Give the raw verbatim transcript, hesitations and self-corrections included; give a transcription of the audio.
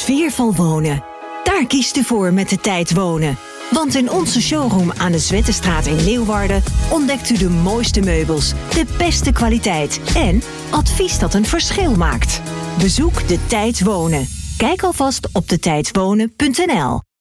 Sfeervol wonen. Daar kiest u voor met de Tijd Wonen. Want in onze showroom aan de Zwettestraat in Leeuwarden ontdekt u de mooiste meubels, de beste kwaliteit en advies dat een verschil maakt. Bezoek de Tijd Wonen. Kijk alvast op de tijd wonen punt n l.